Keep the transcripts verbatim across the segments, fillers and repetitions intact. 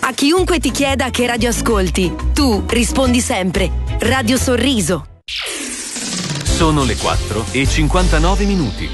A chiunque ti chieda che radio ascolti, tu rispondi sempre Radio Sorriso. Sono le quattro e cinquantanove minuti.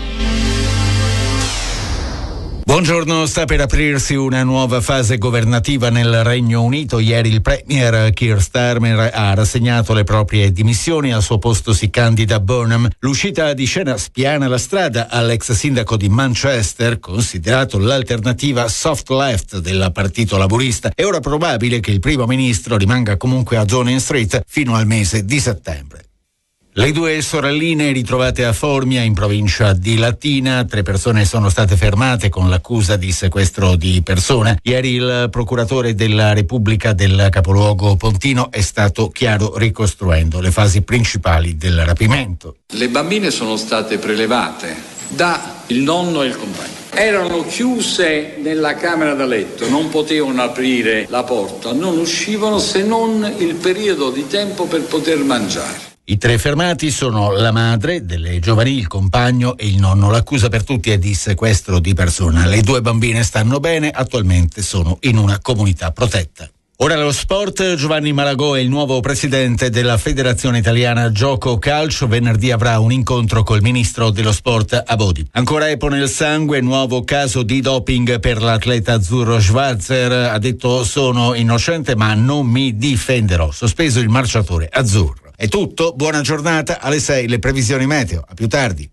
Buongiorno, sta per aprirsi una nuova fase governativa nel Regno Unito. Ieri il premier Keir Starmer ha rassegnato le proprie dimissioni, al suo posto si candida Burnham. L'uscita di scena spiana la strada all'ex sindaco di Manchester, considerato l'alternativa soft left del Partito Laburista. È ora probabile che il primo ministro rimanga comunque a Downing Street fino al mese di settembre. Le due sorelline ritrovate a Formia, in provincia di Latina. Tre persone sono state fermate con l'accusa di sequestro di persona. Ieri il procuratore della Repubblica del capoluogo pontino è stato chiaro ricostruendo le fasi principali del rapimento. Le bambine sono state prelevate da il nonno e il compagno. Erano chiuse nella camera da letto, non potevano aprire la porta, non uscivano se non il periodo di tempo per poter mangiare. I tre fermati sono la madre delle giovani, il compagno e il nonno. L'accusa per tutti è di sequestro di persona. Le due bambine stanno bene, attualmente sono in una comunità protetta. Ora lo sport. Giovanni Malagò è il nuovo presidente della Federazione Italiana Gioco Calcio. Venerdì avrà un incontro col ministro dello sport Abodi. Ancora EPO nel sangue, nuovo caso di doping per l'atleta azzurro Schwarzer. Ha detto: sono innocente ma non mi difenderò. Sospeso il marciatore azzurro. È tutto, buona giornata, alle sei le previsioni meteo, a più tardi.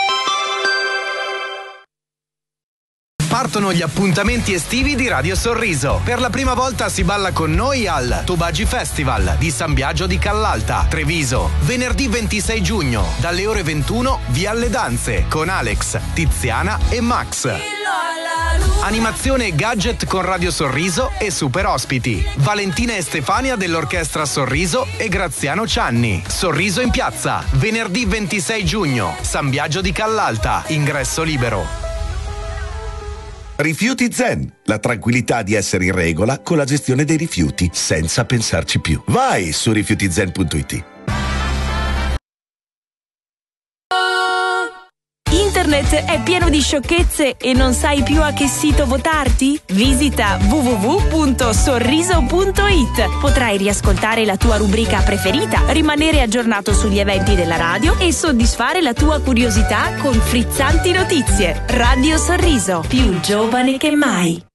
Partono gli appuntamenti estivi di Radio Sorriso. Per la prima volta si balla con noi al Tubagi Festival di San Biagio di Callalta, Treviso. Venerdì ventisei giugno, dalle ore ventuno, via alle danze, con Alex, Tiziana e Max. Animazione e gadget con Radio Sorriso e super ospiti. Valentina e Stefania dell'Orchestra Sorriso e Graziano Cianni. Sorriso in piazza, venerdì ventisei giugno, San Biagio di Callalta, ingresso libero. Rifiuti Zen, la tranquillità di essere in regola con la gestione dei rifiuti senza pensarci più. Vai su rifiuti zen punto it. Internet è pieno di sciocchezze e non sai più a che sito votarti? Visita w w w punto sorriso punto it. Potrai riascoltare la tua rubrica preferita, rimanere aggiornato sugli eventi della radio e soddisfare la tua curiosità con frizzanti notizie. Radio Sorriso, più giovane che mai.